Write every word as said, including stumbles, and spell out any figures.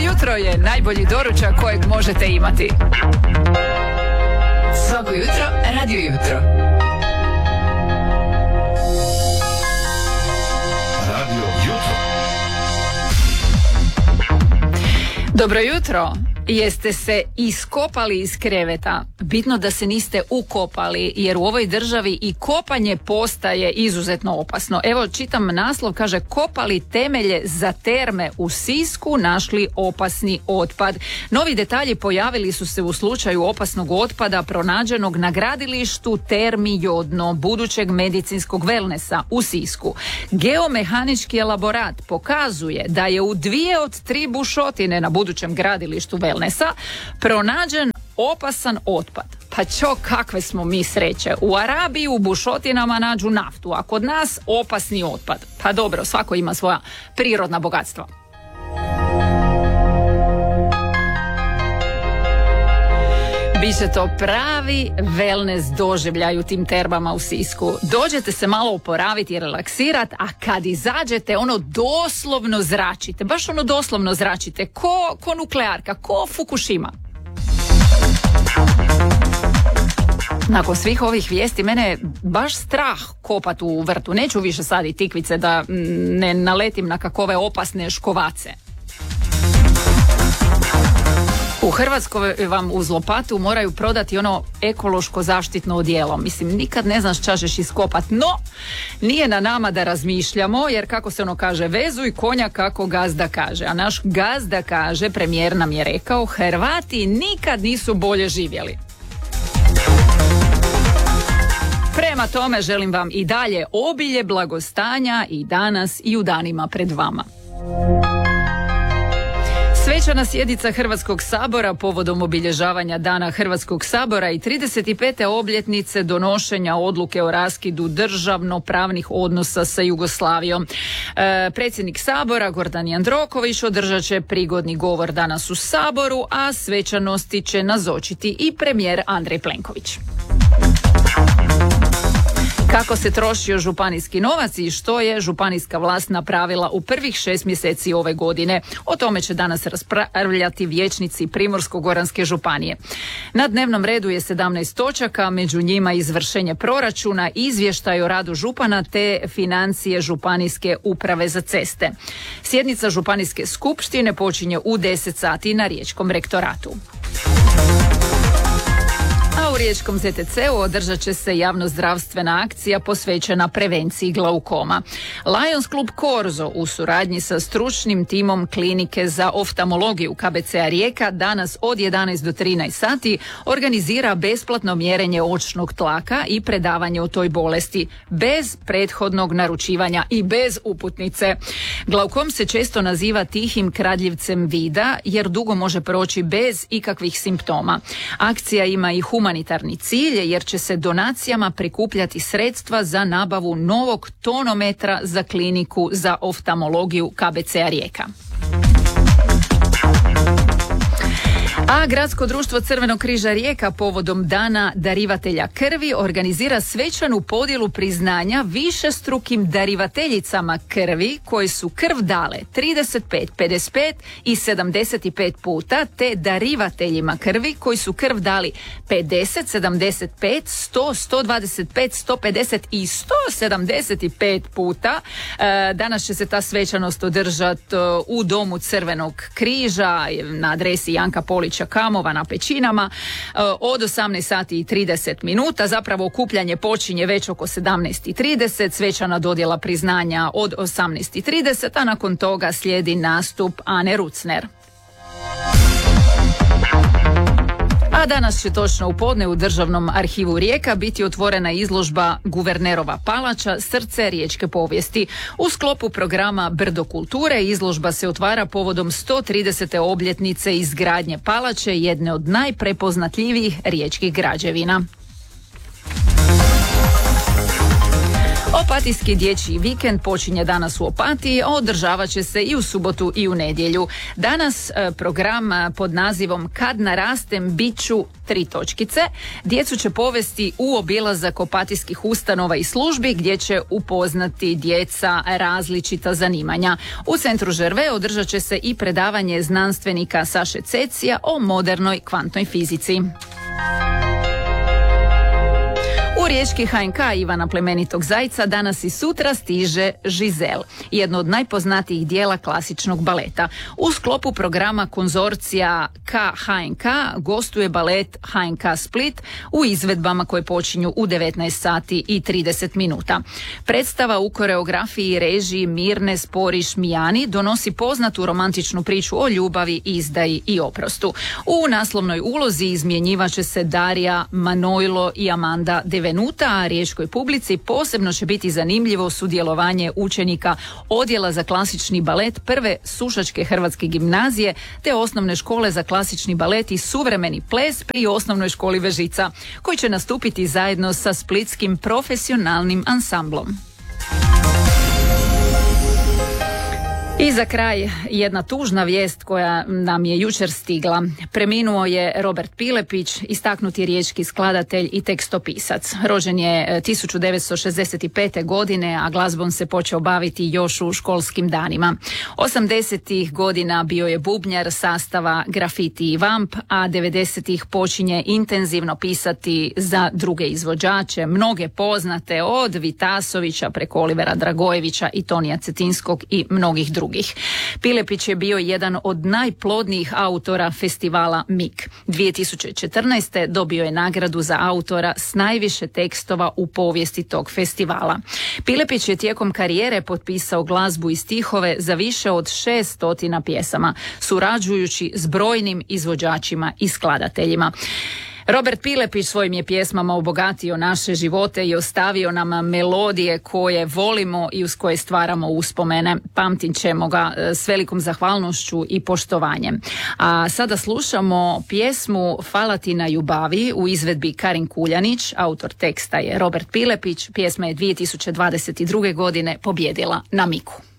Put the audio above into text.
jutro je najbolji doručak kojeg možete imati. Svako jutro, Radio Jutro. Radio Jutro. Dobro jutro. Jeste se iskopali iz kreveta? Bitno da se niste ukopali, jer u ovoj državi i kopanje postaje izuzetno opasno. Evo, čitam naslov, kaže: kopali temelje za terme u Sisku, našli opasni otpad. Novi detalji pojavili su se u slučaju opasnog otpada pronađenog na gradilištu termi Jodno, budućeg medicinskog wellnessa u Sisku. Geomehanički elaborat pokazuje da je u dvije od tri bušotine na budućem gradilištu wellnessa pronađen opasan otpad. Pa čo, kakve smo mi sreće. U Arabiji u bušotinama nađu naftu, a kod nas opasni otpad. Pa dobro, svako ima svoja prirodna bogatstva. Biće to pravi wellness doživljaj u tim termama u Sisku. Dođete se malo oporaviti i relaksirati, a kad izađete, ono doslovno zračite. Baš ono doslovno zračite. Ko, ko nuklearka, ko Fukushima. Nakon svih ovih vijesti mene je baš strah kopat u vrtu. Neću više saditi tikvice da ne naletim na kakove opasne škovace. U Hrvatskoj vam uz lopatu moraju prodati ono ekološko zaštitno odijelo. Mislim, nikad ne znaš šta ćeš iskopat. No, nije na nama da razmišljamo, jer kako se ono kaže, vezuj konja kako gazda kaže. A naš gazda kaže, premijer nam je rekao, Hrvati nikad nisu bolje živjeli. Prema tome želim vam i dalje obilje blagostanja i danas i u danima pred vama. Svečana sjednica Hrvatskog sabora povodom obilježavanja Dana Hrvatskog sabora i trideset pete obljetnice donošenja odluke o raskidu državno-pravnih odnosa sa Jugoslavijom. E, predsjednik sabora Gordan Jandroković održat će prigodni govor danas u saboru, a svečanosti će nazočiti i premijer Andrej Plenković. Kako se trošio županijski novac i što je županijska vlast napravila u prvih šest mjeseci ove godine? O tome će danas raspravljati vijećnici Primorsko-goranske županije. Na dnevnom redu je sedamnaest točaka, među njima izvršenje proračuna, izvještaj o radu župana te financije županijske uprave za ceste. Sjednica županijske skupštine počinje u deset sati na Riječkom rektoratu. A u Riječkom Z T C-u održat će se javnozdravstvena akcija posvećena prevenciji glaukoma. Lions Club Korzo u suradnji sa stručnim timom klinike za oftalmologiju K B C-a Rijeka danas od jedanaest do trinaest sati organizira besplatno mjerenje očnog tlaka i predavanje o toj bolesti bez prethodnog naručivanja i bez uputnice. Glaukom se često naziva tihim kradljivcem vida jer dugo može proći bez ikakvih simptoma. Akcija ima i humanitarni cilj jer će se donacijama prikupljati sredstva za nabavu novog tonometra za kliniku za oftalmologiju K B C-a Rijeka. A Gradsko društvo Crvenog križa Rijeka povodom Dana darivatelja krvi organizira svečanu podjelu priznanja višestrukim darivateljicama krvi koji su krv dale trideset pet, pedeset pet i sedamdeset pet puta, te darivateljima krvi koji su krv dali pedeset, sedamdeset pet, sto, sto dvadeset pet, sto pedeset i sto sedamdeset pet puta. Danas će se ta svečanost održati u Domu Crvenog križa na adresi Janka Polića Kamova na Pećinama od osamnaest sati i trideset minuta. Zapravo okupljanje počinje već oko sedamnaest i trideset, svečana dodjela priznanja od osamnaest i trideset, a nakon toga slijedi nastup Ane Rucner. A danas će točno u podne u Državnom arhivu Rijeka biti otvorena izložba Guvernerova palača, srce riječke povijesti. U sklopu programa Brdo kulture izložba se otvara povodom sto tridesete obljetnice izgradnje palače, jedne od najprepoznatljivijih riječkih građevina. Opatijski dječji vikend počinje danas u Opatiji, a održavat će se i u subotu i u nedjelju. Danas e, program pod nazivom Kad narastem bit ću tri točkice. Djecu će povesti u obilazak opatijskih ustanova i službi gdje će upoznati djeca različita zanimanja. U centru Žerve održat će se i predavanje znanstvenika Saše Cecija o modernoj kvantnoj fizici. U riječki H N K Ivana Plemenitog Zajca danas i sutra stiže Žizel, jedno od najpoznatijih dijela klasičnog baleta. U sklopu programa konzorcija K H N K gostuje balet H N K Split u izvedbama koje počinju u devetnaest sati i trideset minuta. Predstava u koreografiji i režiji Mirne Sporiš-Mijani donosi poznatu romantičnu priču o ljubavi, izdaji i oprostu. U naslovnoj ulozi izmjenjivat će se Darija Manojlo i Amanda Devenuta, a riječkoj publici posebno će biti zanimljivo sudjelovanje učenika Odjela za klasični balet prve Sušačke hrvatske gimnazije te osnovne škole za klasični balet i suvremeni ples pri osnovnoj školi Vežica, koji će nastupiti zajedno sa splitskim profesionalnim ansamblom. I za kraj jedna tužna vijest koja nam je jučer stigla. Preminuo je Robert Pilepić, istaknuti riječki skladatelj i tekstopisac. Rođen je tisuću devetsto šezdeset pete. godine, a glazbom se počeo baviti još u školskim danima. osamdesetih godina bio je bubnjar sastava Grafiti i Vamp, a devedesetih počinje intenzivno pisati za druge izvođače, mnoge poznate od Vitasovića preko Olivera Dragojevića i Tonija Cetinskog i mnogih drugih. Pilepić je bio jedan od najplodnijih autora festivala M I K. dvije tisuće četrnaeste. dobio je nagradu za autora s najviše tekstova u povijesti tog festivala. Pilepić je tijekom karijere potpisao glazbu i stihove za više od šeststotina pjesama, surađujući s brojnim izvođačima i skladateljima. Robert Pilepić svojim je pjesmama obogatio naše živote i ostavio nam melodije koje volimo i uz koje stvaramo uspomene. Pamtit ćemo ga s velikom zahvalnošću i poštovanjem. A sada slušamo pjesmu Fala ti na ljubavi u izvedbi Karin Kuljanić, autor teksta je Robert Pilepić. Pjesma je dvije tisuće dvadeset druge. godine pobjedila na M I K-u.